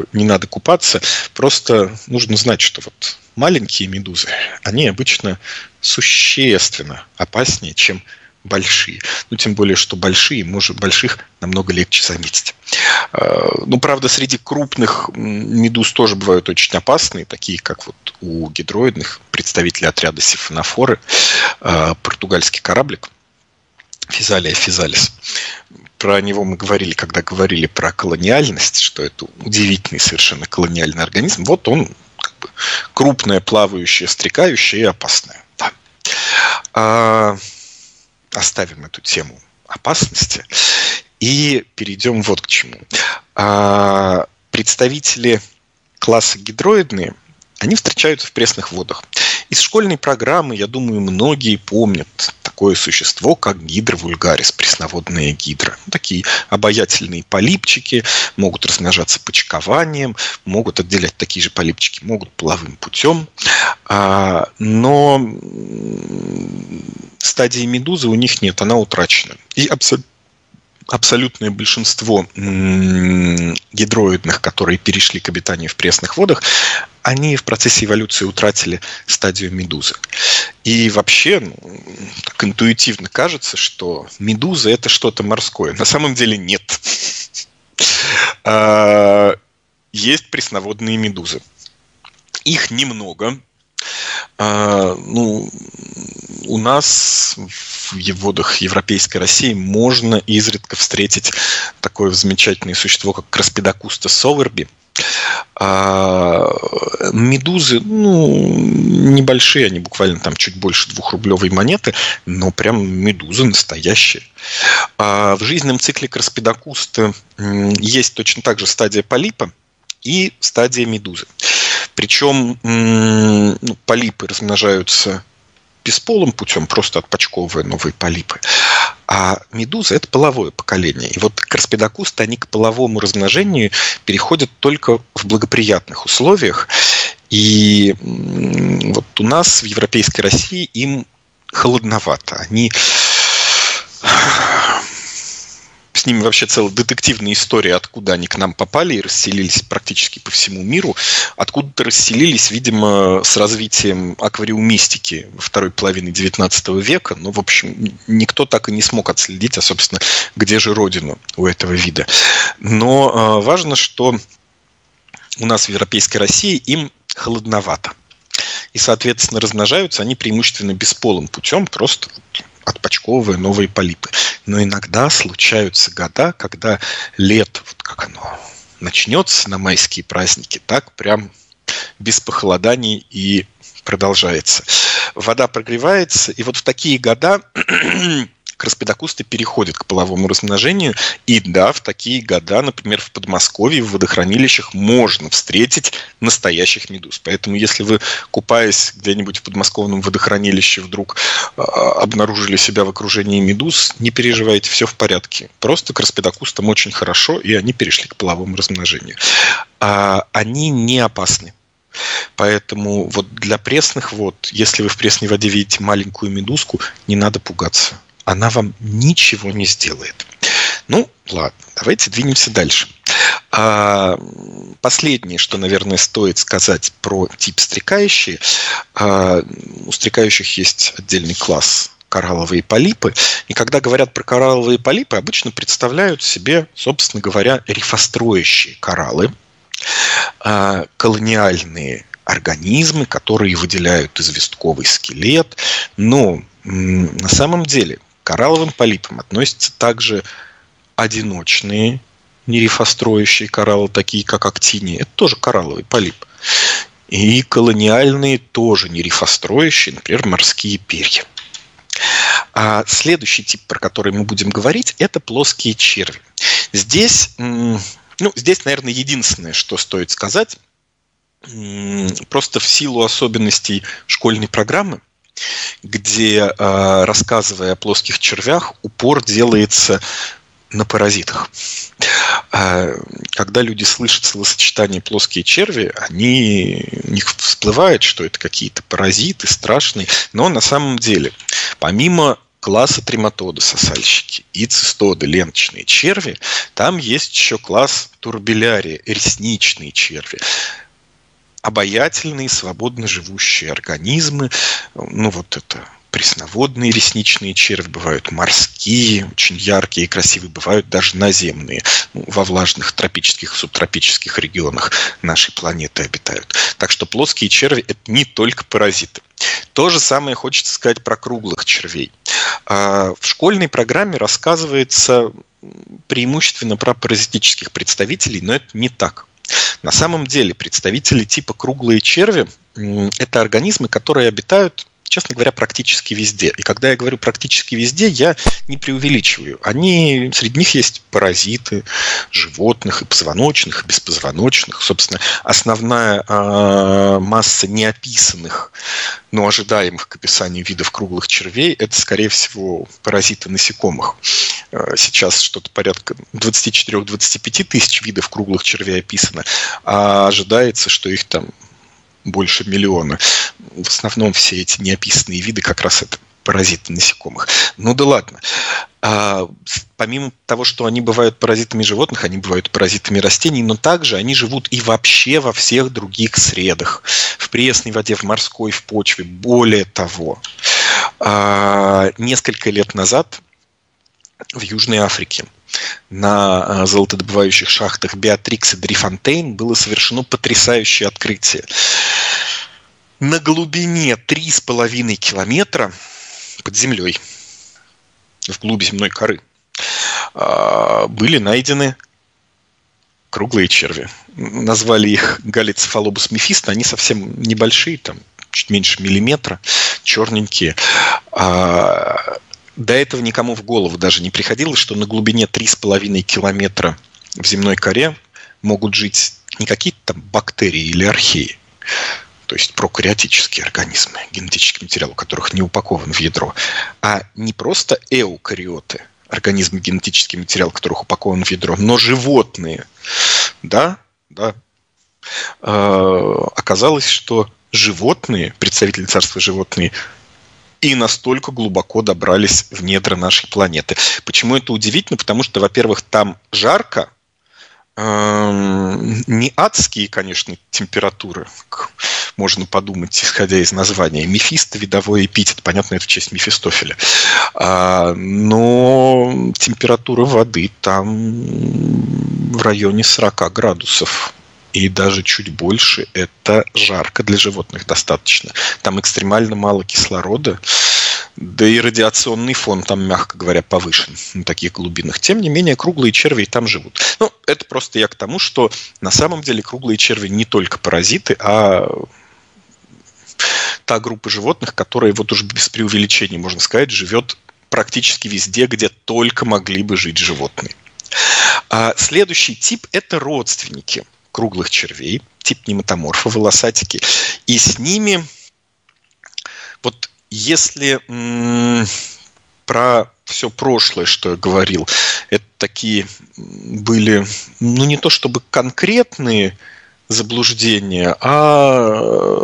не надо купаться. Просто нужно знать, что вот маленькие медузы, они обычно существенно опаснее, чем большие. Ну, тем более, что больших намного легче заметить. Ну, правда, среди крупных медуз тоже бывают очень опасные, такие как вот у гидроидных представителей отряда сифонофоры, португальский кораблик Физалия физалис. Про него мы говорили, когда говорили про колониальность, что это удивительный совершенно колониальный организм. Вот он как бы крупное, плавающее, стрекающее и опасное. Да. Оставим эту тему опасности и перейдем вот к чему. Представители класса гидроидные, они встречаются в пресных водах. Из школьной программы, я думаю, многие помнят такое существо, как гидра вульгарис, пресноводная гидра. Такие обаятельные полипчики, могут размножаться почкованием, могут отделять такие же полипчики, могут половым путем. Но стадии медузы у них нет, она утрачена. И абсолютное большинство гидроидных, которые перешли к обитанию в пресных водах, они в процессе эволюции утратили стадию медузы. И вообще, так интуитивно кажется, что медуза – это что-то морское. На самом деле нет. Есть пресноводные медузы. Их немного. У нас в водах Европейской России можно изредка встретить такое замечательное существо, как Краспедокуста соверби. Медузы, небольшие, они буквально там чуть больше 2-рублевой монеты, но прям медузы настоящие. В жизненном цикле Краспедокуста есть точно так же стадия полипа и стадия медузы. Причем полипы размножаются бесполым путем, просто отпочковывая новые полипы. А медуза – это половое поколение. И вот краспедокусты, они к половому размножению переходят только в благоприятных условиях. И вот у нас в Европейской России им холодновато. С ними вообще целая детективная история, откуда они к нам попали и расселились практически по всему миру. Откуда-то расселились, видимо, с развитием аквариумистики во второй половине XIX века. Но, в общем, никто так и не смог отследить, а, собственно, где же родина у этого вида. Но важно, что у нас в Европейской России им холодновато. И, соответственно, размножаются они преимущественно бесполым путем, просто отпочковывая новые полипы. Но иногда случаются года, когда лето, вот как оно начнется на майские праздники, так прям без похолоданий и продолжается. Вода прогревается, и вот в такие года краспедокусты переходят к половому размножению. И да, в такие года, например, в Подмосковье, в водохранилищах можно встретить настоящих медуз. Поэтому, если вы, купаясь где-нибудь в подмосковном водохранилище, вдруг обнаружили себя в окружении медуз, не переживайте, все в порядке. Просто краспедокустам очень хорошо, и они перешли к половому размножению. Они не опасны. Поэтому вот для пресных вод, если вы в пресной воде видите маленькую медузку, не надо пугаться. Она вам ничего не сделает. Ну, ладно, давайте двинемся дальше. Последнее, что, наверное, стоит сказать про тип стрекающие. У стрекающих есть отдельный класс коралловые полипы. И когда говорят про коралловые полипы, обычно представляют себе, собственно говоря, рифостроящие кораллы, колониальные организмы, которые выделяют известковый скелет. Но на самом деле к коралловым полипам относятся также одиночные нерифостроящие кораллы, такие как актиния. Это тоже коралловый полип. И колониальные тоже нерифостроящие, например, морские перья. А следующий тип, про который мы будем говорить, это плоские черви. Здесь, наверное, единственное, что стоит сказать, просто в силу особенностей школьной программы, где, рассказывая о плоских червях, упор делается на паразитах. Когда люди слышат словосочетание «плоские черви», у них всплывает, что это какие-то паразиты страшные. Но на самом деле, помимо класса трематоды, сосальщики, и цистоды, ленточные черви. Там есть еще класс турбилярия, ресничные черви. Обаятельные, свободно живущие организмы. Ну, вот это пресноводные ресничные черви, бывают морские, очень яркие и красивые, бывают даже наземные. Ну, во влажных тропических, субтропических регионах нашей планеты обитают. Так что плоские черви – это не только паразиты. То же самое хочется сказать про круглых червей. В школьной программе рассказывается преимущественно про паразитических представителей, но это не так. На самом деле представители типа круглые черви – это организмы, которые обитают, честно говоря, практически везде. И когда я говорю практически везде, я не преувеличиваю. Среди них есть паразиты животных, и позвоночных, и беспозвоночных. Собственно, основная масса неописанных, но ожидаемых к описанию видов круглых червей – это, скорее всего, паразиты насекомых. Сейчас что-то порядка 24-25 тысяч видов круглых червей описано, а ожидается, что их там больше миллиона. В основном все эти неописанные виды как раз это паразиты насекомых. Ну да ладно. Помимо того, что они бывают паразитами животных, они бывают паразитами растений, но также они живут и вообще во всех других средах. В пресной воде, в морской, в почве. Более того, несколько лет назад в Южной Африке на золотодобывающих шахтах Беатрикс и Дрифонтейн было совершено потрясающее открытие. На глубине 3,5 километра под землей, вглубь земной коры, были найдены круглые черви. Назвали их галлицефалобус мефисто. Они совсем небольшие, там чуть меньше миллиметра, черненькие. До этого никому в голову даже не приходило, что на глубине 3,5 километра в земной коре могут жить не какие-то там бактерии или археи, то есть прокариотические организмы, генетический материал у которых не упакован в ядро, а не просто эукариоты, организмы, генетический материал которых упакован в ядро, но животные. Да. Оказалось, что животные, представители царства животные, и настолько глубоко добрались в недра нашей планеты. Почему это удивительно? Потому что, во-первых, там жарко, не адские, конечно, температуры, можно подумать, исходя из названия. Мефисто – видовой эпитет, понятно, это в честь Мефистофеля. Но температура воды там в районе 40 градусов. И даже чуть больше. Это жарко для животных достаточно. Там экстремально мало кислорода. Да и радиационный фон там, мягко говоря, повышен на таких глубинах. Тем не менее, круглые черви там живут. Ну, это просто я к тому, что на самом деле круглые черви не только паразиты, а та группа животных, которая, вот уж без преувеличения, можно сказать, живет практически везде, где только могли бы жить животные. Следующий тип – это родственники круглых червей, тип нематоморфа, волосатики. И с ними, вот если про все прошлое, что я говорил, это такие были, ну, не то чтобы конкретные заблуждения, а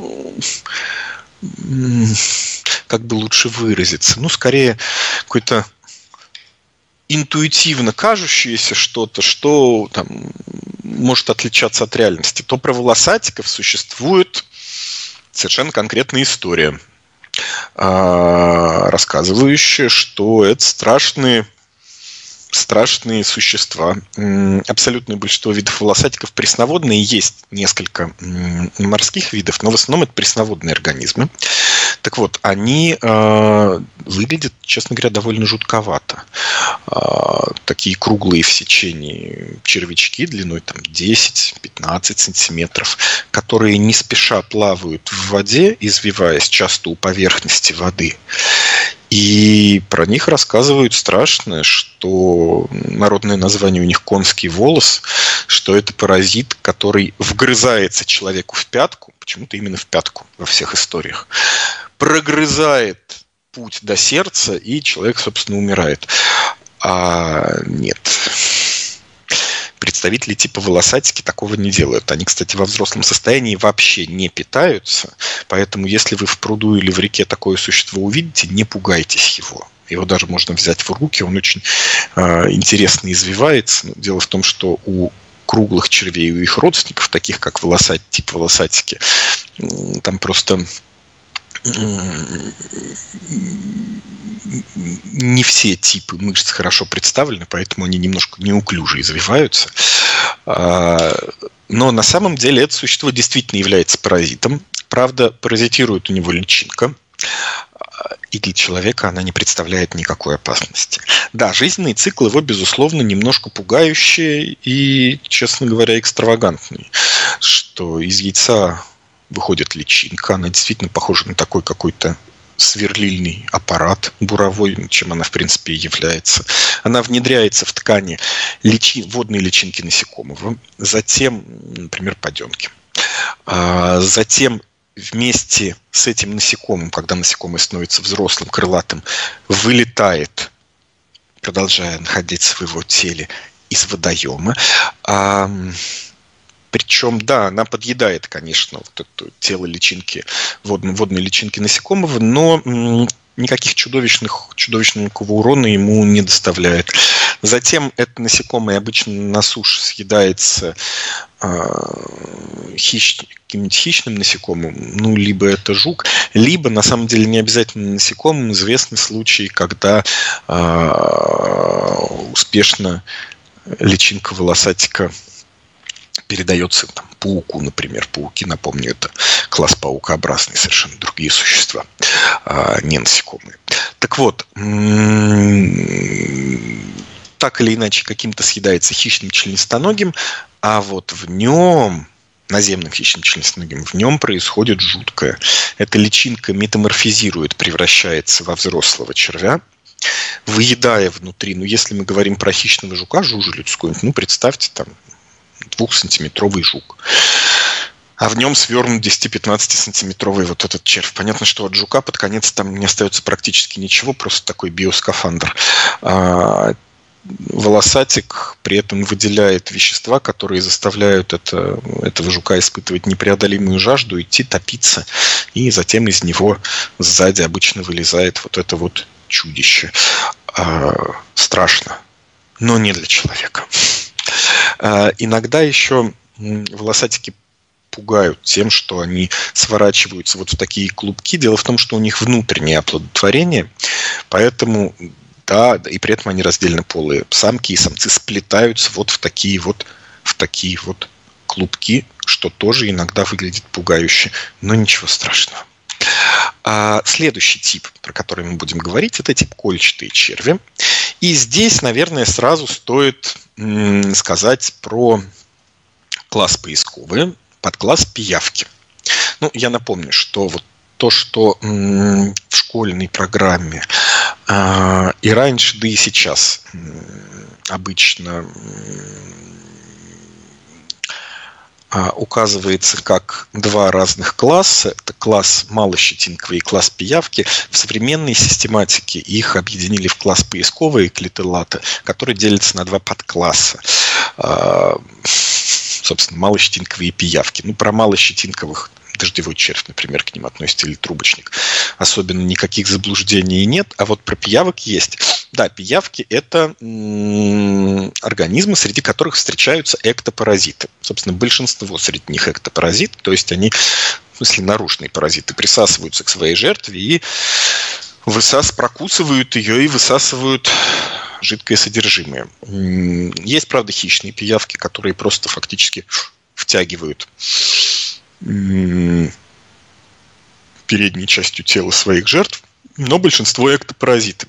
как бы лучше выразиться, ну, скорее какой-то интуитивно кажущееся что-то, что там может отличаться от реальности, то про волосатиков существует совершенно конкретная история, рассказывающая, что это страшные существа. Абсолютное большинство видов волосатиков пресноводные. Есть несколько морских видов, но в основном это пресноводные организмы. Так вот, они выглядят, честно говоря, довольно жутковато. Такие круглые в сечении червячки длиной там 10-15 сантиметров, которые не спеша плавают в воде, извиваясь часто у поверхности воды. И про них рассказывают страшное, что народное название у них конский волос, что это паразит, который вгрызается человеку в пятку, почему-то именно в пятку во всех историях, прогрызает путь до сердца, и человек, собственно, умирает. Нет. Представители типа волосатики такого не делают. Они, кстати, во взрослом состоянии вообще не питаются. Поэтому, если вы в пруду или в реке такое существо увидите, не пугайтесь его. Его даже можно взять в руки. Он очень интересно извивается. Но дело в том, что у круглых червей, у их родственников, таких как тип волосатики, там просто не все типы мышц хорошо представлены, поэтому они немножко неуклюже извиваются. Но на самом деле это существо действительно является паразитом. Правда, паразитирует у него личинка, и для человека она не представляет никакой опасности. Да, жизненный цикл его, безусловно, немножко пугающий и, честно говоря, экстравагантный. Что из яйца выходит личинка, она действительно похожа на такой какой-то сверлильный аппарат буровой, чем она, в принципе, и является. Она внедряется в ткани водной личинки насекомого, затем, например, паденки. Затем вместе с этим насекомым, когда насекомое становится взрослым, крылатым, вылетает, продолжая находиться в его теле, из водоема. Причем, да, она подъедает, конечно, вот это тело личинки, водной личинки насекомого, но никаких чудовищного урона ему не доставляет. Затем это насекомое обычно на суше съедается каким-нибудь хищным насекомым, ну, либо это жук, либо, на самом деле, не обязательно насекомым. Известны случаи, когда успешно личинка волосатика передается там пауку, например. Пауки, напомню, это класс паукообразный, совершенно другие существа, не насекомые. Так вот, так или иначе каким-то съедается хищным членистоногим, а вот в нем, наземным хищным членистоногим, в нем происходит жуткое. Эта личинка метаморфизирует, превращается во взрослого червя, выедая внутри, если мы говорим про хищного жука, жужелицу какую-нибудь, представьте, там, 2-сантиметровый жук. А в нем свернут 10-15-сантиметровый вот этот червь. Понятно, что от жука под конец там не остается практически ничего, просто такой биоскафандр. Волосатик при этом выделяет вещества, которые заставляют этого жука испытывать непреодолимую жажду, идти топиться, и затем из него сзади обычно вылезает вот это вот чудище. Страшно, но не для человека. Иногда еще волосатики пугают тем, что они сворачиваются вот в такие клубки. Дело в том, что у них внутреннее оплодотворение, поэтому, да, и при этом они раздельно полые. Самки и самцы сплетаются вот в такие вот клубки, что тоже иногда выглядит пугающе, но ничего страшного. Следующий тип, про который мы будем говорить, это тип кольчатые черви. И здесь, наверное, сразу стоит сказать про класс поисковые, подкласс пиявки. Я напомню, что вот то, что в школьной программе и раньше, да и сейчас обычно указывается как два разных класса. Это класс малощетинковый и класс пиявки. В современной систематике их объединили в класс поисковые клителлаты, который делится на два подкласса. Собственно, малощетинковые пиявки. Про малощетинковых дождевой червь, например, к ним относится, или трубочник. Особенно никаких заблуждений нет. А вот про пиявок есть. Да, пиявки – это организмы, среди которых встречаются эктопаразиты. Собственно, большинство среди них эктопаразиты, то есть они, в смысле, наружные паразиты, присасываются к своей жертве и прокусывают ее и высасывают жидкое содержимое. Есть, правда, хищные пиявки, которые просто фактически втягивают передней частью тела своих жертв, но большинство эктопаразиты.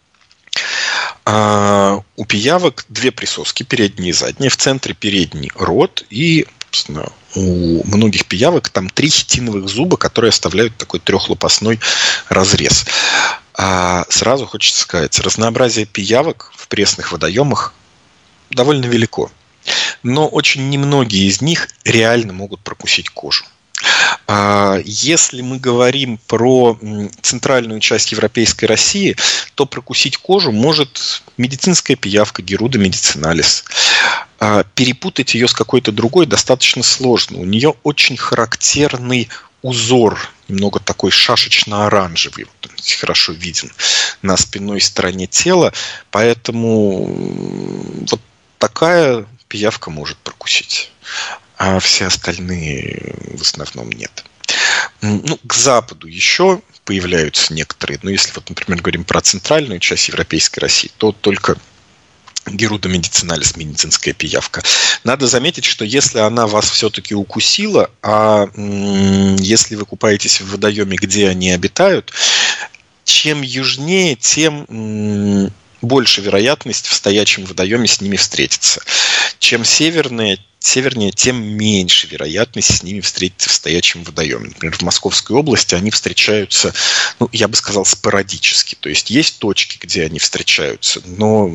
У пиявок две присоски, передние и задние. В центре передний рот, и, собственно, у многих пиявок там 3 хитиновых зуба, которые оставляют такой 3-лопастной разрез. Сразу хочется сказать, разнообразие пиявок в пресных водоемах довольно велико. Но очень немногие из них реально могут прокусить кожу. Если мы говорим про центральную часть европейской России, то прокусить кожу может медицинская пиявка Геруда медициналис. перепутать ее с какой-то другой достаточно сложно. У нее очень характерный узор, немного такой шашечно-оранжевый, вот он хорошо виден на спинной стороне тела, поэтому вот такая пиявка может прокусить, а все остальные в основном нет. К западу еще появляются некоторые, но если, вот, например, говорим про центральную часть Европейской России, то только Геруда медицinalis, медицинская пиявка. Надо заметить, что если она вас все-таки укусила, а если вы купаетесь в водоеме, где они обитают, чем южнее, тем больше вероятность в стоячем водоеме с ними встретиться. Чем севернее, тем меньше вероятность с ними встретиться в стоячем водоеме. Например, в Московской области они встречаются, я бы сказал, спорадически. То есть есть точки, где они встречаются, но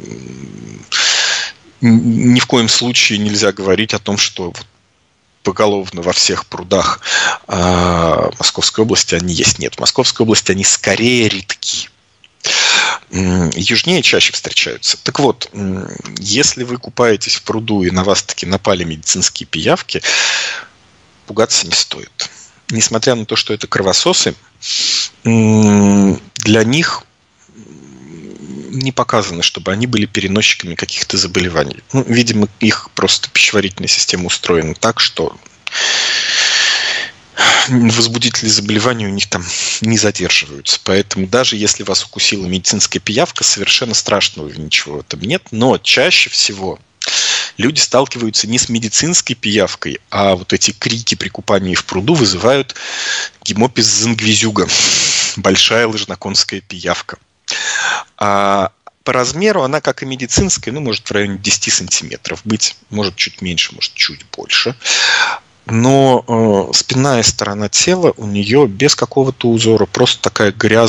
ни в коем случае нельзя говорить о том, что поголовно во всех прудах Московской области они есть. Нет, в Московской области они скорее редки. Южнее чаще встречаются. Так вот, если вы купаетесь в пруду и на вас таки напали медицинские пиявки, пугаться не стоит. Несмотря на то, что это кровососы, для них не показано, чтобы они были переносчиками каких-то заболеваний. Видимо, их просто пищеварительная система устроена так, что возбудители заболеваний у них там не задерживаются. Поэтому даже если вас укусила медицинская пиявка, совершенно страшного ничего в этом нет. Но чаще всего люди сталкиваются не с медицинской пиявкой, а вот эти крики при купании в пруду вызывают гемопис зангвизюга, большая лыжноконская пиявка. А по размеру она, как и медицинская, может в районе 10 сантиметров быть, может чуть меньше, может чуть больше. Но спинная сторона тела у нее без какого-то узора, просто такая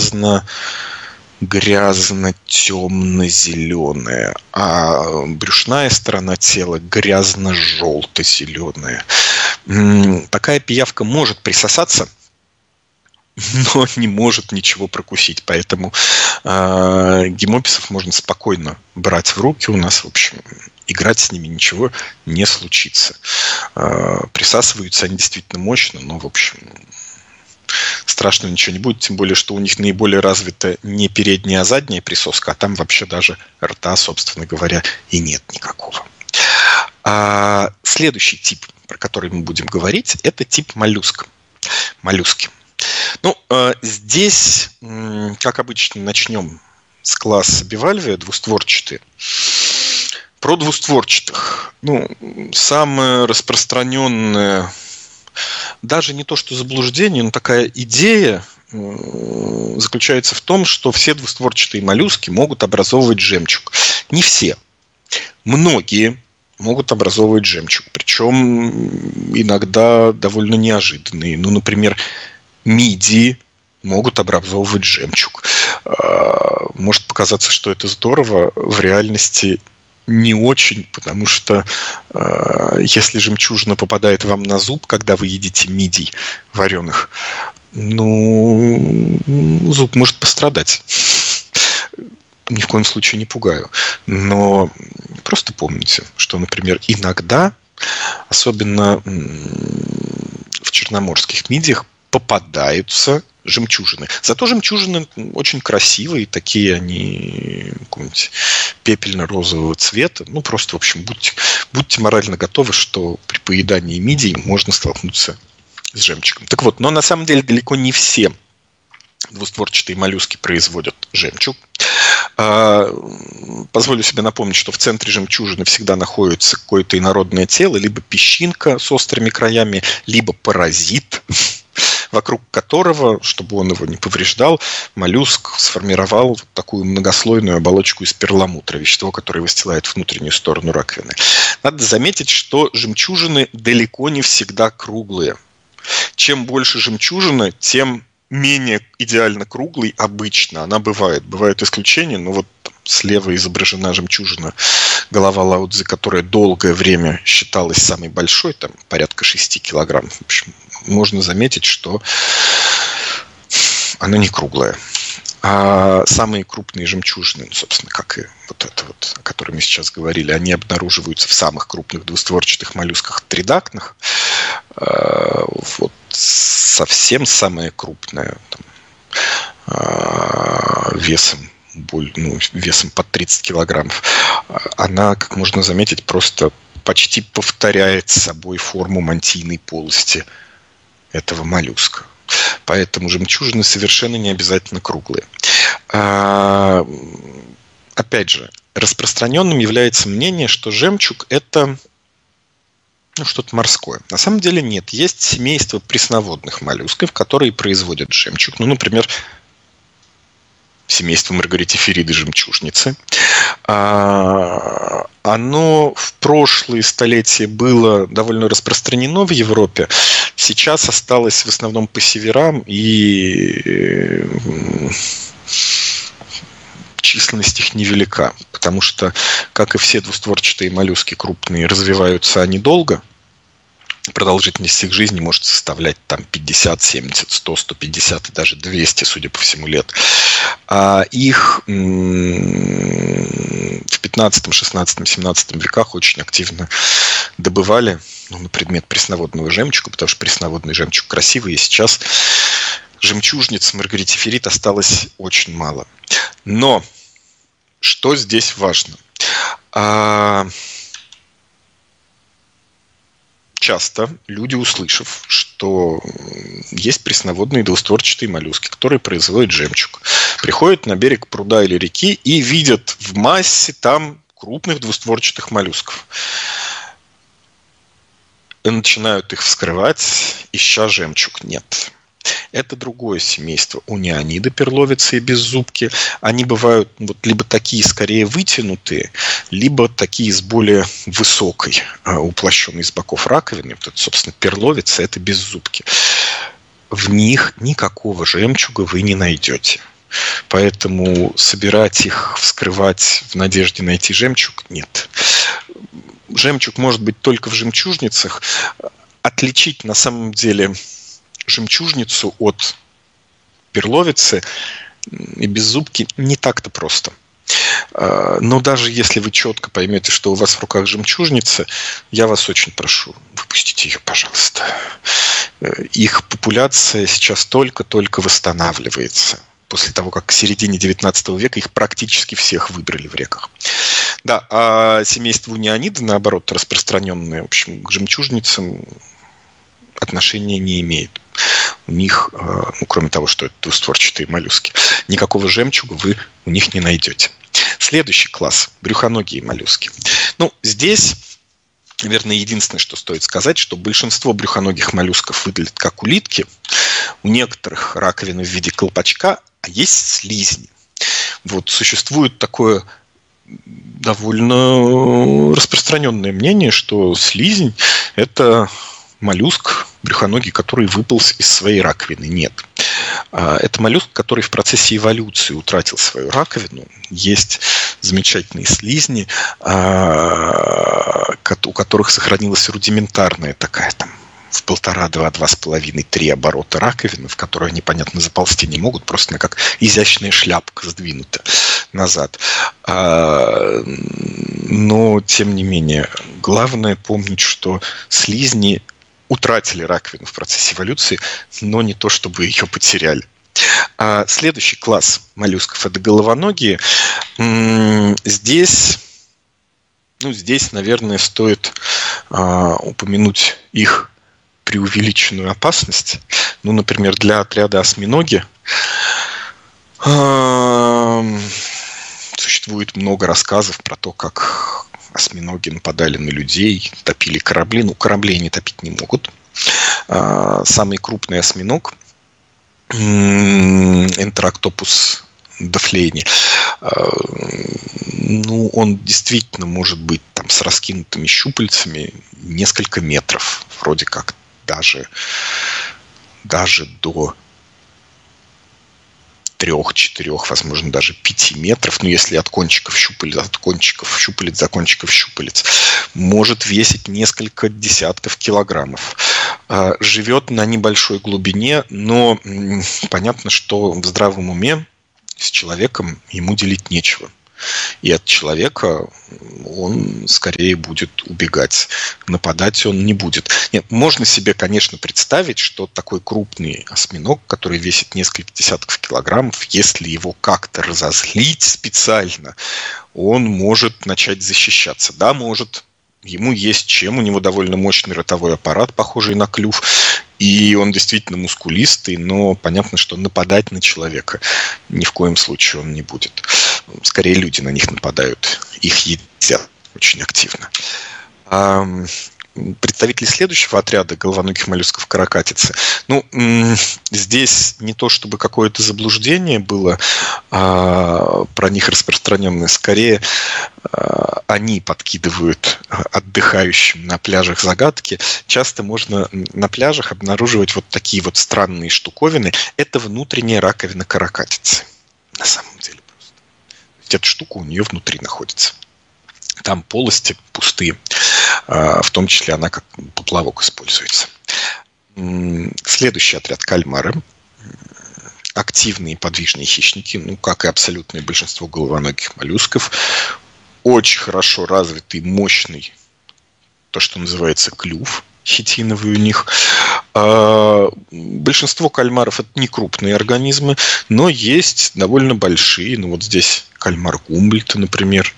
грязно-темно-зеленая, а брюшная сторона тела грязно-желто-зеленая. Такая пиявка может присосаться, но не может ничего прокусить. Поэтому гемописов можно спокойно брать в руки. У нас, в общем, играть с ними ничего не случится. Присасываются они действительно мощно, но, в общем, страшного ничего не будет. Тем более, что у них наиболее развита не передняя, а задняя присоска, а там вообще даже рта, собственно говоря, и нет никакого. Следующий тип, про который мы будем говорить, это тип моллюска. Моллюски. Здесь, как обычно, начнем с класса бивальвия, двустворчатые. Про двустворчатых. Самое распространенное, даже не то что заблуждение, но такая идея заключается в том, что все двустворчатые моллюски могут образовывать жемчуг. Не все. Многие могут образовывать жемчуг. Причем иногда довольно неожиданные. Например, мидии могут образовывать жемчуг. Может показаться, что это здорово. В реальности не очень, потому что если жемчужина попадает вам на зуб, когда вы едите мидий вареных, зуб может пострадать. Ни в коем случае не пугаю. Но просто помните, что, например, иногда, особенно в черноморских мидиях, попадаются жемчужины. Зато жемчужины очень красивые, такие они какого-нибудь пепельно-розового цвета. Просто, в общем, будьте морально готовы, что при поедании мидий можно столкнуться с жемчугом. Так вот, но на самом деле далеко не все двустворчатые моллюски производят жемчуг. Позволю себе напомнить, что в центре жемчужины всегда находится какое-то инородное тело, либо песчинка с острыми краями, либо паразит, вокруг которого, чтобы он его не повреждал, моллюск сформировал такую многослойную оболочку из перламутра, вещество, которое выстилает внутреннюю сторону раковины. Надо заметить, что жемчужины далеко не всегда круглые. Чем больше жемчужина, тем менее идеально круглой обычно она бывает. Бывают исключения, но слева изображена жемчужина, голова Лао Цзы, которая долгое время считалась самой большой, там порядка 6 килограмм. В общем, можно заметить, что она не круглая. самые крупные жемчужины, собственно, как и вот это вот, о котором мы сейчас говорили, они обнаруживаются в самых крупных двустворчатых моллюсках тридактных. Вот совсем самая крупная, весом под 30 килограммов, она, как можно заметить, просто почти повторяет собой форму мантийной полости этого моллюска. Поэтому жемчужины совершенно не обязательно круглые. Опять же, распространенным является мнение, что жемчуг – это что-то морское. На самом деле нет. Есть семейство пресноводных моллюсков, которые производят жемчуг. Например, семейство маргаритифериды жемчужницы. Оно в прошлые столетия было довольно распространено в Европе. Сейчас осталось в основном по северам, и численность их невелика, потому что, как и все двустворчатые моллюски крупные, развиваются они долго. Продолжительность их жизни может составлять 50, 70, 100, 150 и даже 200, судя по всему, лет. А их в 15, 16, 17 веках очень активно добывали на предмет пресноводного жемчуга, потому что пресноводный жемчуг красивый, и сейчас жемчужниц маргаритиферид осталось очень мало. Но что здесь важно? Часто люди, услышав, что есть пресноводные двустворчатые моллюски, которые производят жемчуг, приходят на берег пруда или реки и видят в массе там крупных двустворчатых моллюсков. И начинают их вскрывать, ища жемчуг. Нет. Это другое семейство. Униониды, перловицы и беззубки. Они бывают либо такие скорее вытянутые, либо такие с более высокой, уплощенной с боков раковины. Вот это, собственно, перловицы, это беззубки. В них никакого жемчуга вы не найдете. Поэтому собирать их, вскрывать в надежде найти жемчуг – нет. Жемчуг может быть только в жемчужницах. Отличить на самом деле жемчужницу от перловицы и беззубки не так-то просто. Но даже если вы четко поймете, что у вас в руках жемчужница, я вас очень прошу, выпустите ее, пожалуйста. Их популяция сейчас только-только восстанавливается. После того, как к середине 19 века их практически всех выбрали в реках. Да, а семейство униониды, наоборот, распространенное, в общем, к жемчужницам отношения не имеет. У них, кроме того, что это двустворчатые моллюски, никакого жемчуга вы у них не найдете. Следующий класс – брюхоногие моллюски. Здесь, наверное, единственное, что стоит сказать, что большинство брюхоногих моллюсков выглядят как улитки. У некоторых раковины в виде колпачка, а есть слизни. Существует такое довольно распространенное мнение, что слизень – это моллюск брюхоногий, который выполз из своей раковины. Нет. Это моллюск, который в процессе эволюции утратил свою раковину. Есть замечательные слизни, у которых сохранилась рудиментарная такая в 1,5, 2, 2,5, 3 оборота раковины, в которую они, понятно, заползти не могут, просто она как изящная шляпка сдвинута назад. Но, тем не менее, главное помнить, что слизни утратили раковину в процессе эволюции, но не то, чтобы ее потеряли. Следующий класс моллюсков – это головоногие. Здесь, наверное, стоит упомянуть их преувеличенную опасность. Например, для отряда осьминоги существует много рассказов про то, как осьминоги нападали на людей, топили корабли. Корабли они топить не могут. Самый крупный осьминог Энтероктопус дафлейни, он действительно может быть с раскинутыми щупальцами несколько метров, вроде как даже до 3-4, возможно, даже 5 метров, если от кончиков щупалец до кончиков щупалец, может весить несколько десятков килограммов. Живет на небольшой глубине, но понятно, что в здравом уме С человеком ему делить нечего. И от человека он скорее будет убегать. Нападать он не будет. Нет, можно себе, конечно, представить, что такой крупный осьминог, который весит несколько десятков килограммов, если его как-то разозлить специально, он может начать защищаться. Да, может. Ему есть чем, у него довольно мощный ротовой аппарат, похожий на клюв, и он действительно мускулистый, но понятно, что нападать на человека ни в коем случае он не будет. Скорее, люди на них нападают, их едят очень активно. Представители следующего отряда головоногих моллюсков каракатицы. Здесь не то чтобы какое-то заблуждение было про них распространенное, скорее они подкидывают отдыхающим на пляжах загадки. Часто можно на пляжах обнаруживать вот такие вот странные штуковины. Это внутренняя раковина каракатицы. На самом деле просто. То есть эта штука у нее внутри находится. Там полости пустые. В том числе она как поплавок используется. Следующий отряд — кальмары. Активные подвижные хищники, как и абсолютное большинство головоногих моллюсков. Очень хорошо развитый, мощный, то, что называется клюв хитиновый у них. Большинство кальмаров — это не крупные организмы, но есть довольно большие. Вот здесь кальмар Гумбольдта, например.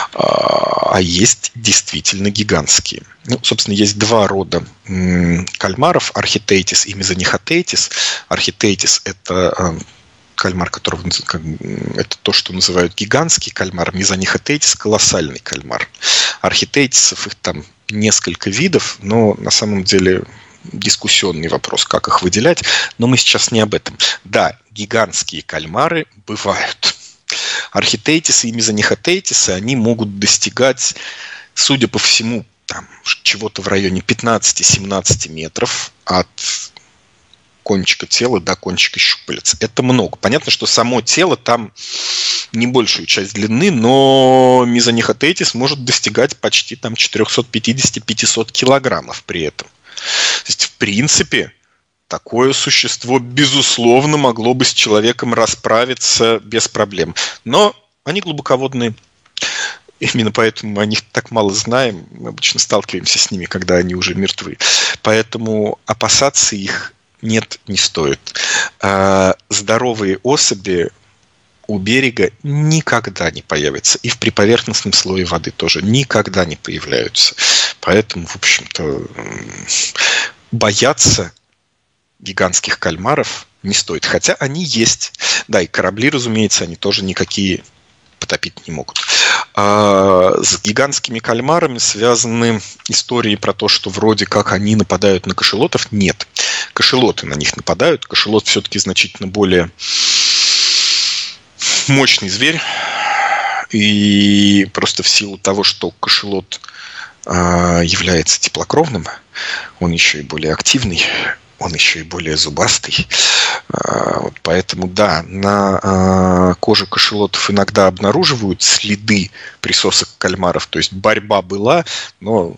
А есть действительно гигантские. Собственно, есть два рода кальмаров — архитейтис и мезонихотейтис. Архитейтис — это кальмар, которого это то, что называют гигантский кальмар. Мезонихотейтис — колоссальный кальмар. Архитейтисов их там несколько видов, но на самом деле дискуссионный вопрос, как их выделять. Но мы сейчас не об этом. Да, гигантские кальмары бывают. Архитейтисы и мезонихотейтисы, они могут достигать, судя по всему, чего-то в районе 15-17 метров от кончика тела до кончика щупалец. Это много. Понятно, что само тело там не большую часть длины, но мезонихотейтис может достигать почти 450-500 килограммов при этом. То есть, в принципе, такое существо, безусловно, могло бы с человеком расправиться без проблем. Но они глубоководные. Именно поэтому мы о них так мало знаем. Мы обычно сталкиваемся с ними, когда они уже мертвы. Поэтому опасаться их не стоит. Здоровые особи у берега никогда не появятся. И в приповерхностном слое воды тоже никогда не появляются. Поэтому, в общем-то, бояться гигантских кальмаров не стоит. Хотя они есть. Да, и корабли, разумеется, они тоже никакие потопить не могут. С гигантскими кальмарами связаны истории про то, что вроде как они нападают на кашалотов. Нет. Кашалоты на них нападают. Кашалот все-таки значительно более мощный зверь. И просто в силу того, что кашалот является теплокровным, он еще и более активный, он еще и более зубастый. Поэтому, да, на коже кашалотов иногда обнаруживают следы присосок кальмаров. То есть борьба была, но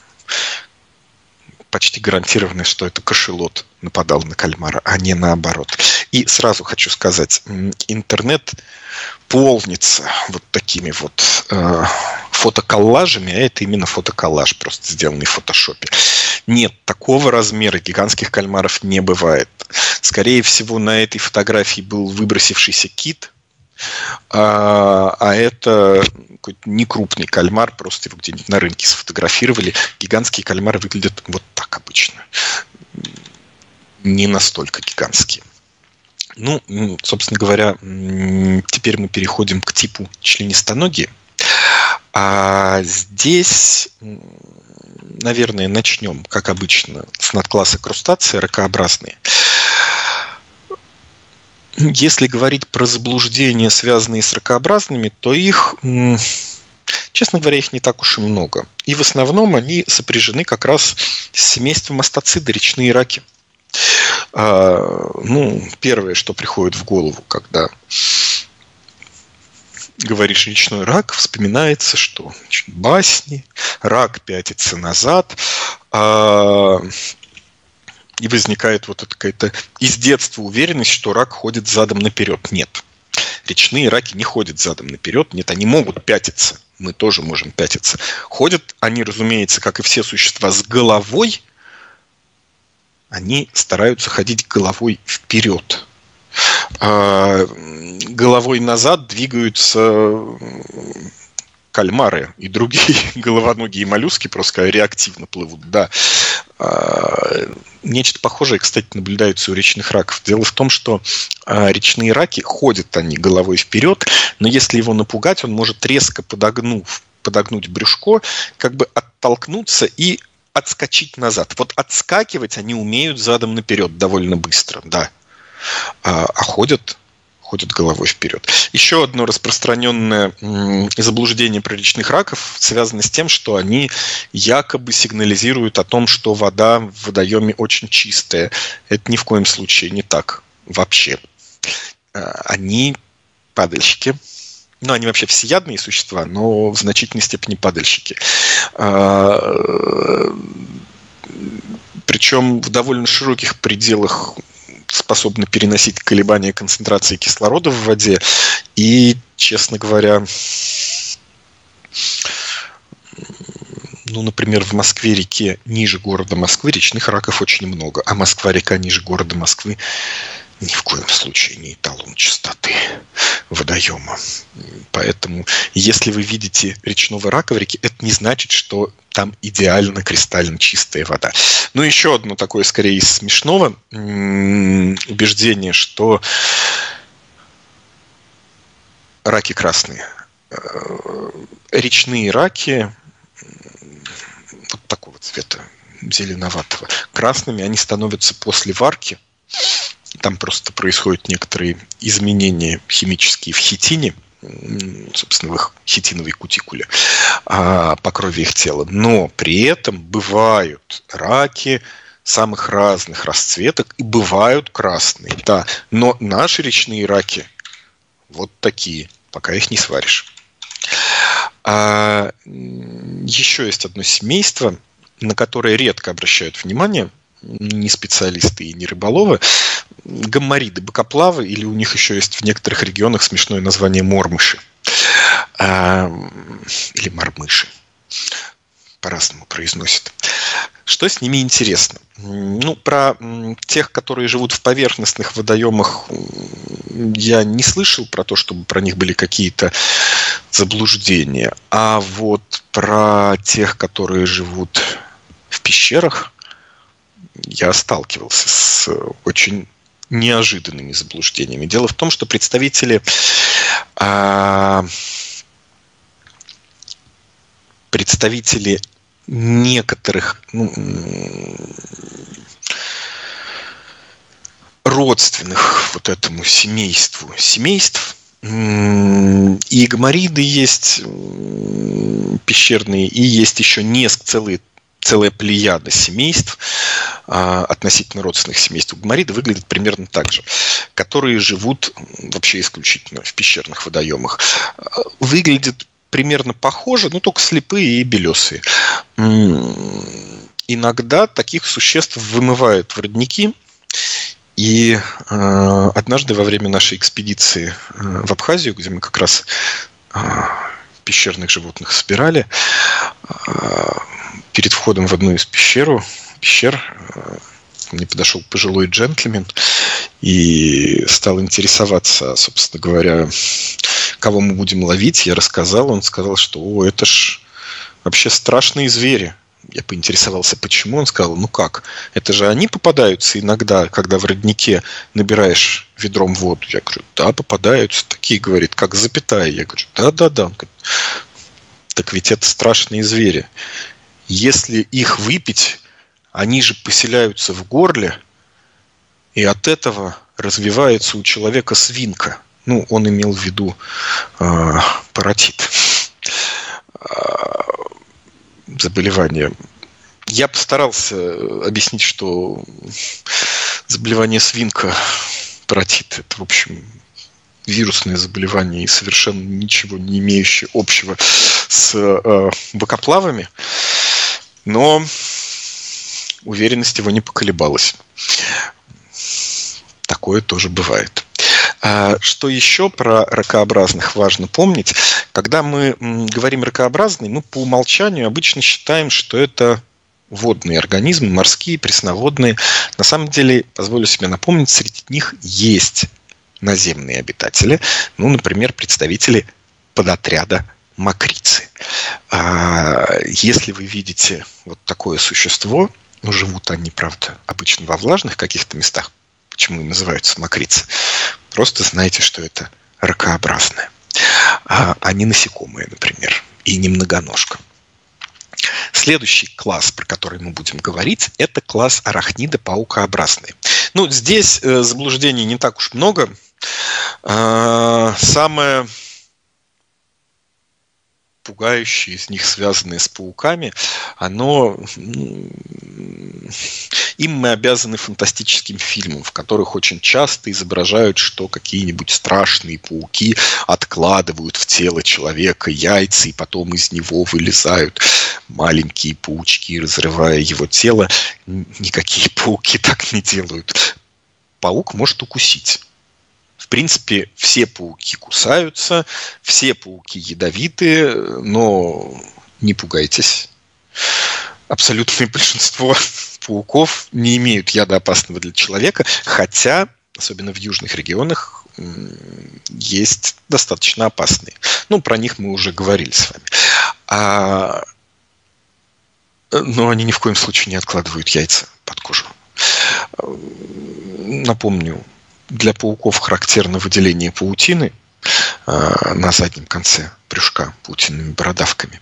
почти гарантированно, что это кашалот нападал на кальмара, а не наоборот. И сразу хочу сказать, интернет полнится вот такими вот фотоколлажами, а это именно фотоколлаж, просто сделанный в фотошопе. Нет, такого размера гигантских кальмаров не бывает. Скорее всего, на этой фотографии был выбросившийся кит, а это какой-то некрупный кальмар, просто его где-нибудь на рынке сфотографировали. Гигантские кальмары выглядят вот так обычно. Не настолько гигантские. Собственно говоря, теперь мы переходим к типу членистоногие. А здесь, наверное, начнем, как обычно, с надкласса крустации, ракообразные. Если говорить про заблуждения, связанные с ракообразными, то их, честно говоря, их не так уж и много. И в основном они сопряжены как раз с семейством астациды, речные раки. Первое, что приходит в голову, когда говоришь речной рак, вспоминается, что басни, рак пятится назад, и возникает вот эта какая-то из детства уверенность, что рак ходит задом наперед. Нет. Речные раки не ходят задом наперед. Нет, они могут пятиться. Мы тоже можем пятиться. Ходят они, разумеется, как и все существа, с головой. Они стараются ходить головой вперед. Головой назад двигаются кальмары и другие головоногие моллюски, просто реактивно плывут. Да. Нечто похожее, кстати, наблюдается у речных раков. Дело в том, что речные раки ходят они головой вперед, но если его напугать, он может резко подогнуть брюшко, как бы оттолкнуться и отскочить назад. Вот отскакивать они умеют задом наперед довольно быстро, да. А ходят головой вперед. Еще одно распространенное заблуждение про речных раков связано с тем, что они якобы сигнализируют о том, что вода в водоеме очень чистая. Это ни в коем случае не так вообще. Они падальщики. Ну, они вообще всеядные существа, но в значительной степени падальщики. Причем в довольно широких пределах способны переносить колебания концентрации кислорода в воде. И, честно говоря, например, в Москве-реке ниже города Москвы речных раков очень много, а Москва-река ниже города Москвы ни в коем случае не эталон чистоты водоема. Поэтому, если вы видите речного рака в реке, это не значит, что там идеально кристально чистая вода. Еще одно такое, скорее, из смешного убеждение, что раки красные. Речные раки вот такого цвета, зеленоватого. Красными они становятся после варки. Там просто происходят некоторые изменения химические в хитине, собственно, в их хитиновой кутикуле, по крови их тела. Но при этом бывают раки самых разных расцветок и бывают красные. Да, но наши речные раки вот такие, пока их не сваришь. Еще есть одно семейство, на которое редко обращают внимание ни специалисты и ни рыболовы. Гоммориды, бокоплавы, или у них еще есть в некоторых регионах смешное название мормыши. Или мормыши. По-разному произносят. Что с ними интересно? Про тех, которые живут в поверхностных водоемах, я не слышал про то, чтобы про них были какие-то заблуждения. А вот про тех, которые живут в пещерах, я сталкивался с очень неожиданными заблуждениями. Дело в том, что представители некоторых родственных вот этому семейств, и гоммориды есть пещерные, и есть еще целая плеяда семейств, относительно родственных семейств. Гоммориды выглядят примерно так же, которые живут вообще исключительно в пещерных водоемах. Выглядят примерно похоже, но только слепые и белесые. Иногда таких существ вымывают в родники. И однажды во время нашей экспедиции в Абхазию, где мы как раз пещерных животных собирали, перед входом в одну из пещер мне подошел пожилой джентльмен и стал интересоваться, собственно говоря, кого мы будем ловить. Я рассказал, он сказал, что это ж вообще страшные звери. Я поинтересовался, почему. Он сказал, как? Это же они попадаются иногда, когда в роднике набираешь ведром воду. Я говорю, да, попадаются. Такие, говорит, как запятая. Я говорю, да. Он говорит, так ведь это страшные звери. Если их выпить, они же поселяются в горле, и от этого развивается у человека свинка. Он имел в виду паротит. Заболевание. Я постарался объяснить, что заболевание свинка, паротит, это, в общем, вирусное заболевание и совершенно ничего не имеющее общего с бокоплавами, но уверенность его не поколебалась. Такое тоже бывает. Что еще про ракообразных важно помнить? Когда мы говорим ракообразный, мы по умолчанию обычно считаем, что это водные организмы, морские, пресноводные. На самом деле, позволю себе напомнить, среди них есть наземные обитатели, например, представители подотряда мокрицы. Если вы видите вот такое существо, живут они, правда, обычно во влажных каких-то местах, почему и называются мокрицы, просто знайте, что это ракообразное. Они насекомые, например, и не многоножка. Следующий класс, про который мы будем говорить, это класс арахнида-паукообразные. Здесь заблуждений не так уж много. Самое пугающее из них, связанное с пауками, им мы обязаны фантастическим фильмам, в которых очень часто изображают, что какие-нибудь страшные пауки откладывают в тело человека яйца, и потом из него вылезают маленькие паучки, разрывая его тело. Никакие пауки так не делают. Паук может укусить. В принципе, все пауки кусаются, все пауки ядовитые, но не пугайтесь. Абсолютное большинство пауков не имеют яда, опасного для человека, хотя, особенно в южных регионах, есть достаточно опасные. Про них мы уже говорили с вами. Но они ни в коем случае не откладывают яйца под кожу. Напомню, для пауков характерно выделение паутины на заднем конце брюшка паутинными бородавками.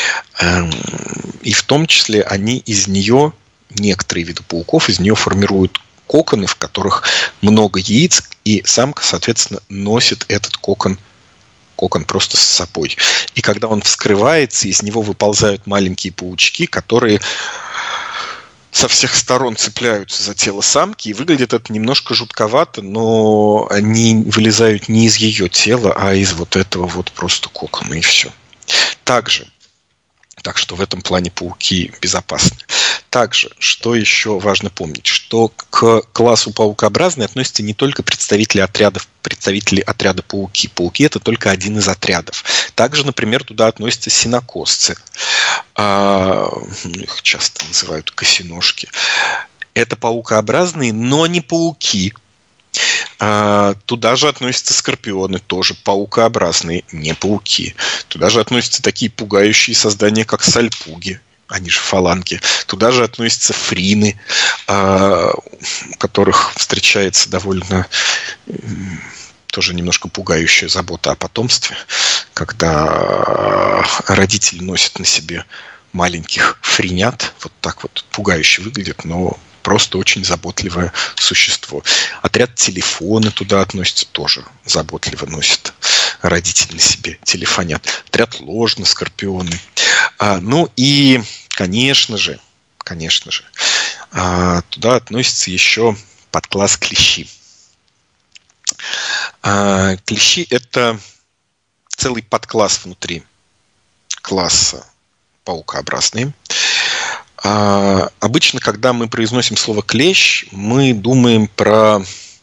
И в том числе они из нее, некоторые виды пауков, из нее формируют коконы, в которых много яиц, и самка, соответственно, носит этот кокон просто с собой. И когда он вскрывается, из него выползают маленькие паучки, которые со всех сторон цепляются за тело самки, и выглядит это немножко жутковато, но они вылезают не из ее тела, а из вот этого вот просто кокона, и все. Так что в этом плане пауки безопасны. Также, что еще важно помнить, что к классу паукообразные относятся не только представители отряда пауки. Пауки – это только один из отрядов. Также, например, туда относятся сенокосцы. Их часто называют косиножки. Это паукообразные, но не пауки. Туда же относятся скорпионы, тоже паукообразные, не пауки. Туда же относятся такие пугающие создания, как сальпуги. Они же фаланги. Туда же относятся фрины, у которых встречается довольно тоже немножко пугающая забота о потомстве, когда родители носят на себе маленьких фринят, вот так вот пугающе выглядит, но просто очень заботливое существо. Отряд телефоны туда относится, тоже заботливо носит родители на себе телефонят. Отряд ложно, скорпионы. И, конечно же, туда относится еще подкласс клещи. Клещи – это целый подкласс внутри класса паукообразные. Обычно, когда мы произносим слово клещ, мы думаем про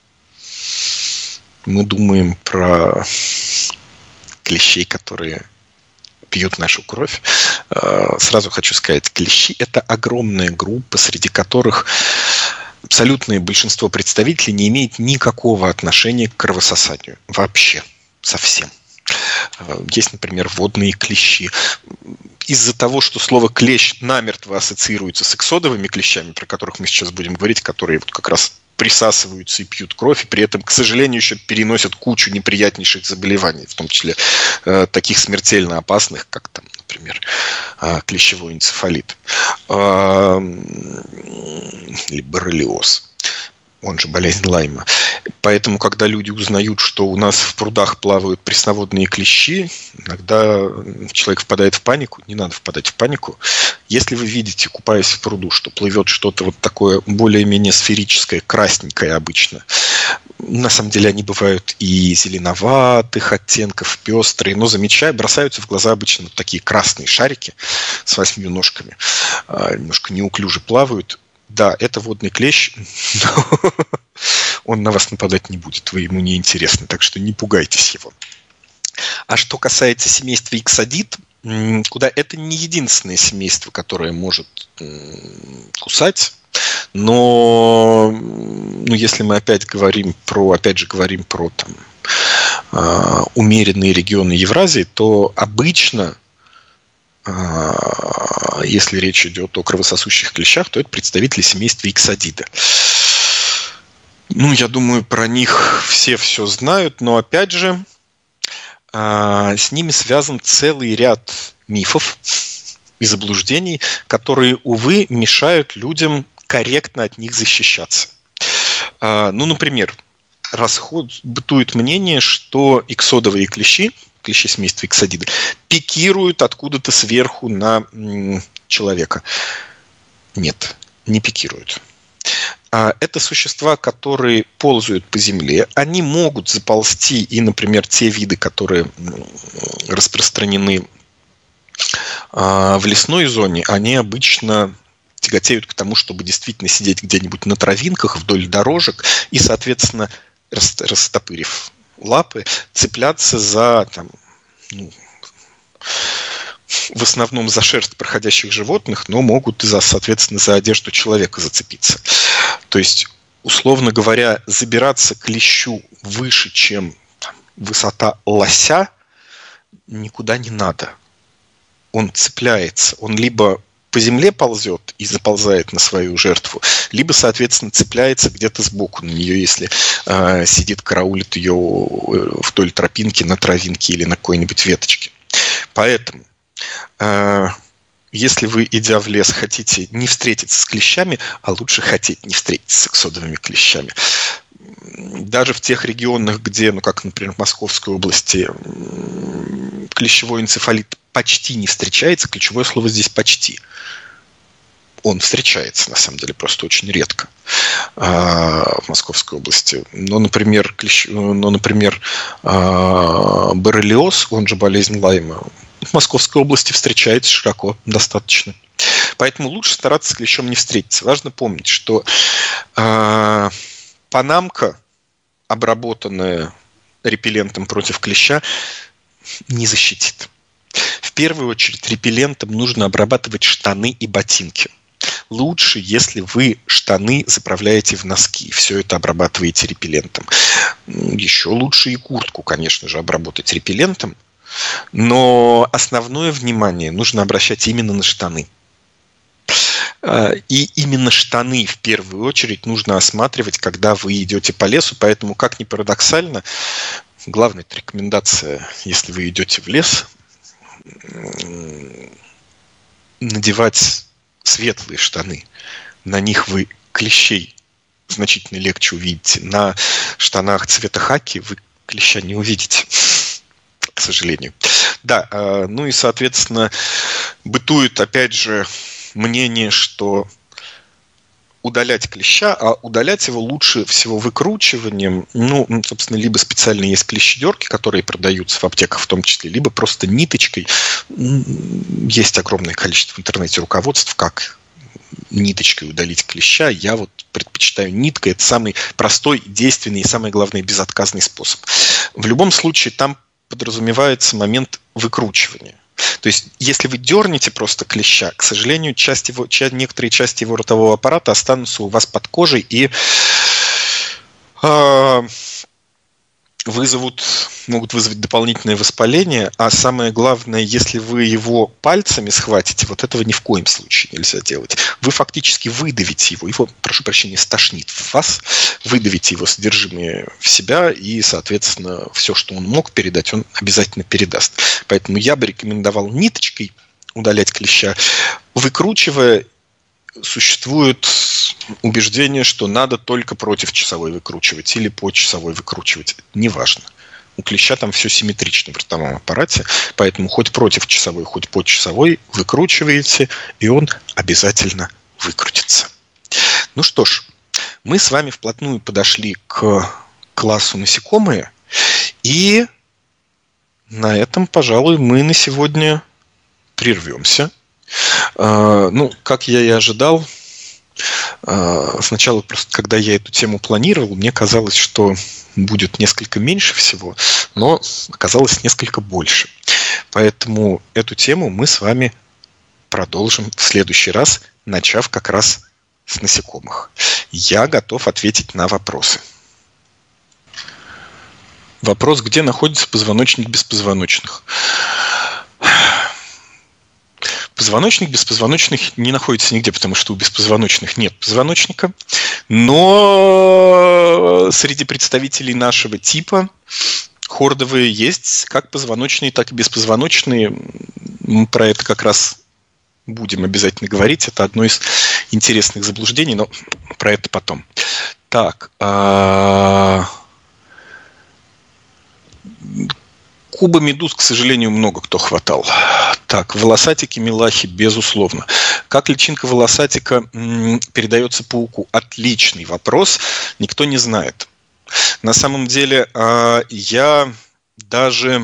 клещей, которые пьют нашу кровь. Сразу хочу сказать, клещи – это огромная группа, среди которых абсолютное большинство представителей не имеет никакого отношения к кровососанию. Вообще. Совсем. Есть, например, водные клещи. Из-за того, что слово «клещ» намертво ассоциируется с иксодовыми клещами, про которых мы сейчас будем говорить, которые вот как раз присасываются и пьют кровь, и при этом, к сожалению, еще переносят кучу неприятнейших заболеваний, в том числе таких смертельно опасных, как, там, например, клещевой энцефалит или боррелиоз, он же болезнь Лайма. Поэтому, когда люди узнают, что у нас в прудах плавают пресноводные клещи, иногда человек впадает в панику. Не надо впадать в панику. Если вы видите, купаясь в пруду, что плывет что-то вот такое более-менее сферическое, красненькое обычно, на самом деле они бывают и зеленоватых оттенков, пестрые, но бросаются в глаза обычно вот такие красные шарики с 8 ножками, немножко неуклюже плавают. Да, это водный клещ. он на вас нападать не будет, вы ему не интересны, так что не пугайтесь его. А что касается семейства иксодит, куда это не единственное семейство, которое может кусать, но если мы опять же говорим про умеренные регионы Евразии, то обычно, если речь идет о кровососущих клещах, то это представители семейства иксодида. Я думаю, про них все знают, но опять же, с ними связан целый ряд мифов и заблуждений, которые, увы, мешают людям корректно от них защищаться. Например, бытует мнение, что иксодовые клещи семейства иксодида, пикируют откуда-то сверху на человека. Нет, не пикируют. Это существа, которые ползают по земле. Они могут заползти, и, например, те виды, которые распространены в лесной зоне, они обычно тяготеют к тому, чтобы действительно сидеть где-нибудь на травинках вдоль дорожек и, соответственно, растопырив лапы, цепляться за, в основном за шерсть проходящих животных, но могут и, соответственно, за одежду человека зацепиться. То есть, условно говоря, забираться к клещу выше, чем высота лося, никуда не надо. Он цепляется. Он либо по земле ползет и заползает на свою жертву, либо, соответственно, цепляется где-то сбоку на нее, если сидит, караулит ее вдоль тропинки, на травинке или на какой-нибудь веточке. Поэтому, если вы, идя в лес, хотите не встретиться с клещами, а лучше хотите не встретиться с иксодовыми клещами, даже в тех регионах, где, как, например, в Московской области, клещевой энцефалит почти не встречается, ключевое слово здесь «почти». Он встречается, на самом деле, просто очень редко в Московской области. Но, например, боррелиоз, он же болезнь Лайма, в Московской области встречается широко достаточно. Поэтому лучше стараться с клещом не встретиться. Важно помнить, что панамка, обработанная репеллентом против клеща, не защитит. В первую очередь репеллентом нужно обрабатывать штаны и ботинки. Лучше, если вы штаны заправляете в носки, все это обрабатываете репеллентом. Еще лучше и куртку, конечно же, обработать репеллентом, но основное внимание нужно обращать именно на штаны. И именно штаны в первую очередь нужно осматривать, когда вы идете по лесу, поэтому, как ни парадоксально, главная рекомендация, если вы идете в лес, надевать светлые штаны. На них вы клещей значительно легче увидите. На штанах цвета хаки вы клеща не увидите, к сожалению. Да, и, соответственно, бытует, опять же, мнение, что удалять клеща, а удалять его лучше всего выкручиванием, собственно, либо специально есть клещедерки, которые продаются в аптеках в том числе, либо просто ниточкой. Есть огромное количество в интернете руководств, как ниточкой удалить клеща. Я предпочитаю ниткой. Это самый простой, действенный и, самое главное, безотказный способ. В любом случае, там подразумевается момент выкручивания. То есть, если вы дернете просто клеща, к сожалению, некоторые части его ротового аппарата останутся у вас под кожей и могут вызвать дополнительное воспаление. А самое главное, если вы его пальцами схватите, этого ни в коем случае нельзя делать. Вы фактически выдавите его, прошу прощения, стошнит в вас, выдавите его содержимое в себя, и, соответственно, все, что он мог передать, он обязательно передаст. Поэтому я бы рекомендовал ниточкой удалять клеща. Выкручивая, существует убеждение, что надо только против часовой выкручивать или по часовой выкручивать. Неважно. У клеща там все симметрично в ротовом аппарате, поэтому хоть против часовой, хоть по часовой выкручиваете, и он обязательно выкрутится. Ну что ж, мы с вами вплотную подошли к классу насекомые, и на этом, пожалуй, мы на сегодня прервемся. Как я и ожидал, Сначала просто, когда я эту тему планировал, мне казалось, что будет несколько меньше всего, но оказалось несколько больше. Поэтому эту тему мы с вами продолжим в следующий раз, начав как раз с насекомых. Я готов ответить на вопросы. Вопрос, где находится позвоночник беспозвоночных? Позвоночник беспозвоночных не находится нигде, потому что у беспозвоночных нет позвоночника. Но среди представителей нашего типа хордовые есть как позвоночные, так и беспозвоночные. Мы про это как раз будем обязательно говорить. Это одно из интересных заблуждений, но про это потом. Так. Кубомедуз, к сожалению, много кто хватал. Так, волосатики, мелахи, безусловно. Как личинка волосатика передается пауку? Отличный вопрос. Никто не знает. На самом деле, я даже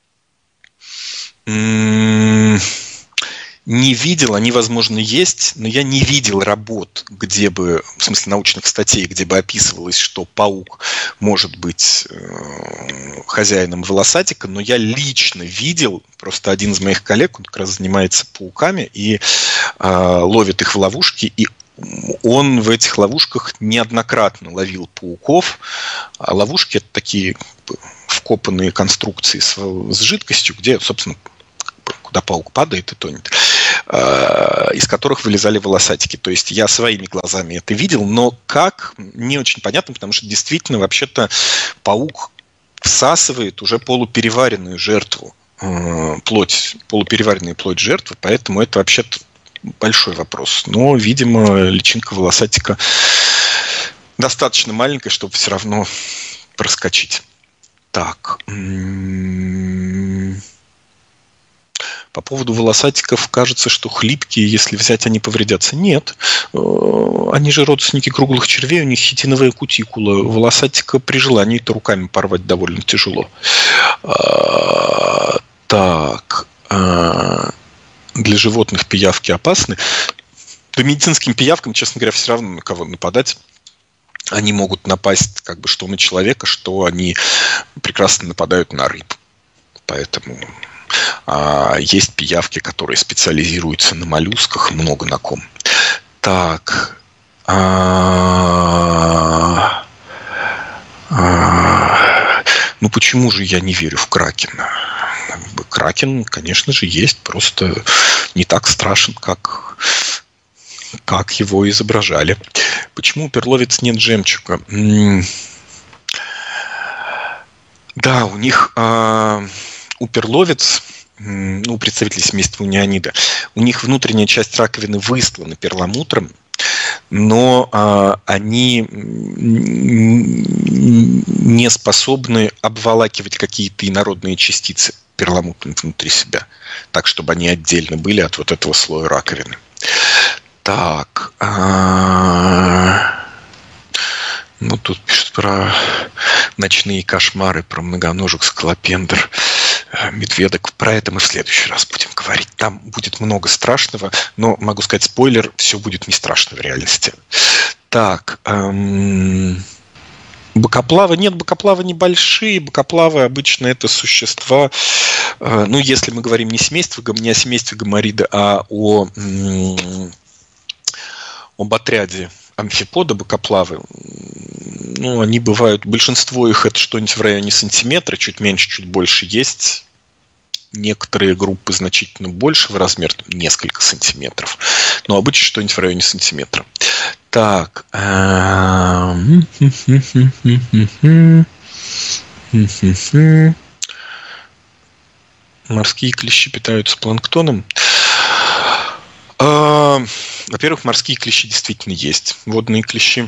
не видел, они, возможно, есть, но я не видел работ, где бы, в смысле научных статей, где бы описывалось, что паук может быть хозяином волосатика, но я лично видел, просто один из моих коллег, он как раз занимается пауками и ловит их в ловушки, и он в этих ловушках неоднократно ловил пауков. А ловушки – это такие вкопанные конструкции с жидкостью, где, собственно, куда паук падает и тонет, из которых вылезали волосатики. То есть я своими глазами это видел, но как, не очень понятно, потому что действительно, вообще-то, паук всасывает уже полупереваренную жертву, полупереваренную плоть жертвы, поэтому это вообще-то большой вопрос. Но, видимо, личинка волосатика достаточно маленькая, чтобы все равно проскочить. Так. По поводу волосатиков кажется, что хлипкие, если взять, они повредятся. Нет. Они же родственники круглых червей, у них хитиновая кутикула. Волосатика при желании-то руками порвать довольно тяжело. Так. Для животных пиявки опасны. По медицинским пиявкам, честно говоря, все равно на кого нападать. Они могут напасть как бы что на человека, что они прекрасно нападают на рыб. Поэтому есть пиявки, которые специализируются на моллюсках, много на ком. Так. Ну почему же я не верю в кракена? Кракен, конечно же, есть, просто не так страшен, как его изображали. Почему у перловиц нет жемчуга? Да, у них, у перловиц, у представителей семейства унианида, у них внутренняя часть раковины выслана перламутром, но они не способны обволакивать какие-то инородные частицы перламутром внутри себя, так, чтобы они отдельно были от вот этого слоя раковины. Так. Ну, тут пишут про ночные кошмары, про многоножек, скалопендр, медведок. Про это мы в следующий раз будем говорить. Там будет много страшного, но, могу сказать, спойлер, все будет не страшно в реальности. Так. Бокоплавы. Нет, бокоплавы небольшие. Бокоплавы обычно это существа, ну, если мы говорим не о семействе гоморида, а об отряде амфипода бокоплавы. Ну, они бывают, большинство их это что-нибудь в районе сантиметра, чуть меньше, чуть больше есть. Некоторые группы значительно больше в размер, несколько сантиметров. Но обычно что-нибудь в районе сантиметра. Так. Морские клещи питаются планктоном. Во-первых, морские клещи действительно есть. Водные клещи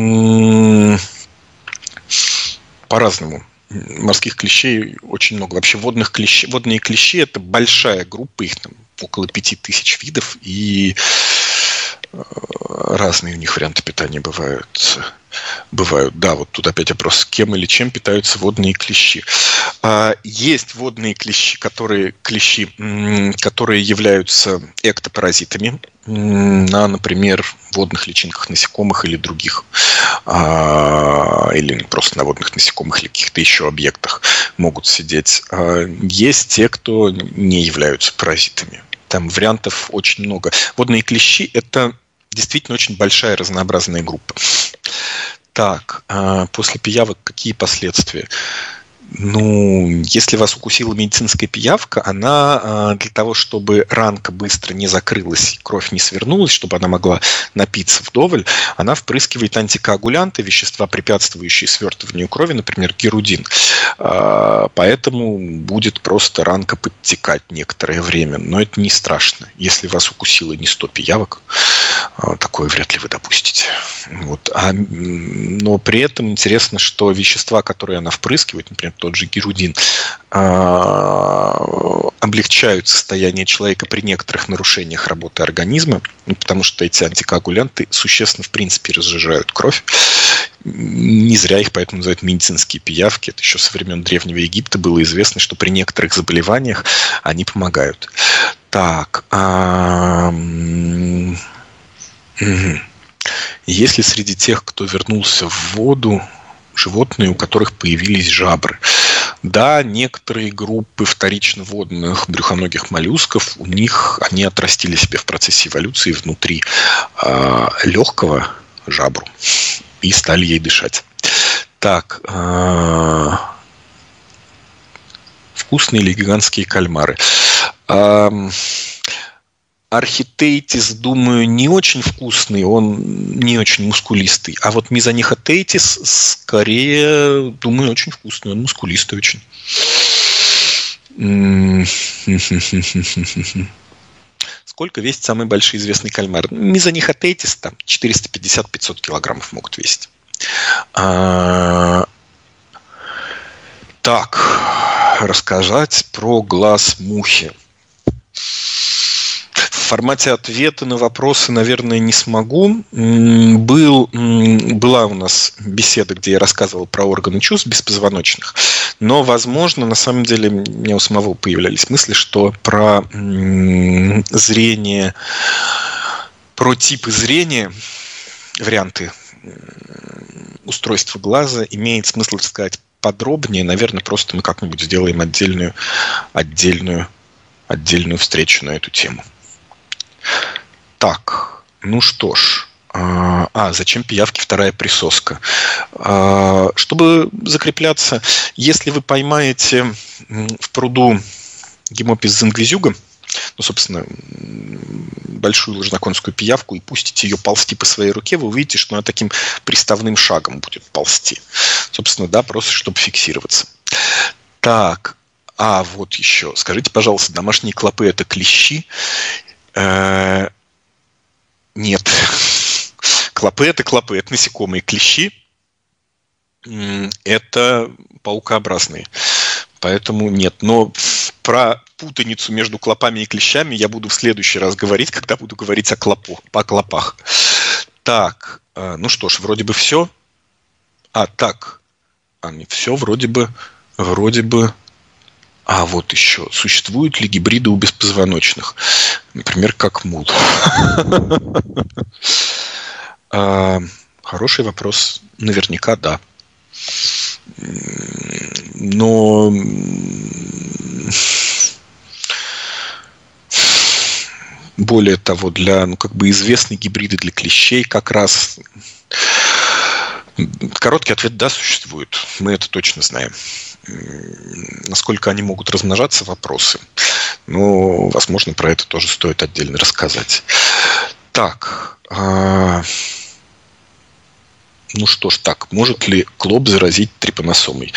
по-разному. Морских клещей очень много. Вообще водные клещи – это большая группа, их там около 5000 видов, и разные у них варианты питания бывают. бывают. Да, вот тут опять вопрос, кем или чем питаются водные клещи. Есть водные клещи, которые являются эктопаразитами на, например, водных личинках насекомых или других, или просто на водных насекомых или каких-то еще объектах могут сидеть. Есть те, кто не являются паразитами. Там вариантов очень много. Водные клещи – это действительно очень большая разнообразная группа. Так, после пиявок какие последствия? Ну, если вас укусила медицинская пиявка, она для того, чтобы ранка быстро не закрылась, кровь не свернулась, чтобы она могла напиться вдоволь, она впрыскивает антикоагулянты, вещества, препятствующие свертыванию крови, например, герудин. Поэтому будет просто ранка подтекать некоторое время. Но это не страшно. Если вас укусило не 100 пиявок, такое вряд ли вы допустите. Вот. Но при этом интересно, что вещества, которые она впрыскивает, например, тот же герудин, облегчают состояние человека при некоторых нарушениях работы организма, потому что эти антикоагулянты существенно, в принципе, разжижают кровь. Не зря их поэтому называют медицинские пиявки. Это еще со времен Древнего Египта было известно, что при некоторых заболеваниях они помогают. Так. Есть ли среди тех, кто вернулся в воду, животные, у которых появились жабры? Да, некоторые группы вторично водных брюхоногих моллюсков, у них они отрастили себе в процессе эволюции внутри легкого жабру и стали ей дышать. Так, вкусные ли гигантские кальмары? Архитейтис, думаю, не очень вкусный, он не очень мускулистый. А вот мезонихотейтис, скорее, думаю, очень вкусный, он мускулистый очень. Сколько весит самый большой известный кальмар? Мезонихотейтис, там 450-500 килограммов могут весить. Так, рассказать про глаз мухи. В формате ответа на вопросы, наверное, не смогу. Была у нас беседа, где я рассказывал про органы чувств беспозвоночных. Но, возможно, на самом деле, у меня у самого появлялись мысли, что про зрение, про типы зрения, варианты устройства глаза имеет смысл рассказать подробнее. Наверное, просто мы как-нибудь сделаем отдельную встречу на эту тему. Так, ну что ж. Зачем пиявке вторая присоска? Чтобы закрепляться, если вы поймаете в пруду гемопис зангвизюга, ну, собственно, большую ложноконскую пиявку, и пустите ее ползти по своей руке, вы увидите, что она таким приставным шагом будет ползти. Собственно, да, просто чтобы фиксироваться. Так, вот еще. Скажите, пожалуйста, домашние клопы – это клещи? Нет. Клопы – это насекомые. Клещи – это паукообразные. Поэтому нет. Но про путаницу между клопами и клещами я буду в следующий раз говорить, когда буду говорить о клопах. Так, ну что ж, вроде бы все. Все вроде бы. Вот еще. Существуют ли гибриды у беспозвоночных? Например, как мул. Хороший вопрос. Наверняка да. Но более того, для известные гибриды для клещей как раз. Короткий ответ: да, существуют. Мы это точно знаем. Насколько они могут размножаться — вопросы. Но, возможно, про это тоже стоит отдельно рассказать. Так. Ну что ж, так. Может ли клоп заразить трипаносомой?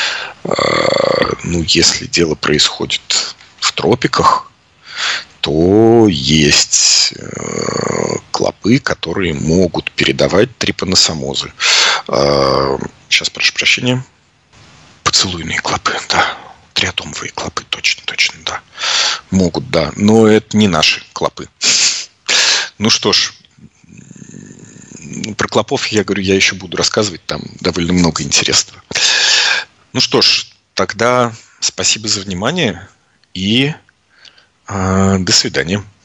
Если дело происходит в тропиках, то есть клопы, которые могут передавать трипаносомозы. Сейчас, прошу прощения. Поцелуйные клопы, да. Триатомовые клопы, точно, да. Могут, да. Но это не наши клопы. Ну что ж, Про клопов, я говорю, я еще буду рассказывать, там довольно много интересного. Ну что ж, тогда спасибо за внимание и до свидания.